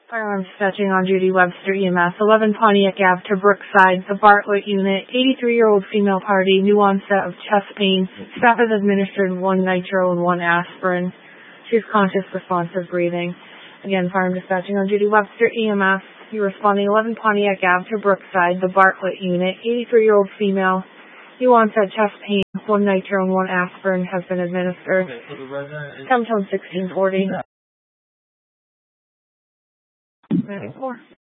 Firearms dispatching on duty, Webster EMS, 11 Pontiac Ave to Brookside, the Bartlett unit, 83-year-old female party, new onset of chest pain. Staff has administered 1 nitro and 1 aspirin. She's conscious, responsive breathing. Again, firearm dispatching on duty, Webster EMS, you responding 11 Pontiac Ave to Brookside, the Bartlett unit, 83-year-old female, new onset chest pain, 1 nitro and 1 aspirin has been administered. Okay, so the resident is... Temptone 1640. 4.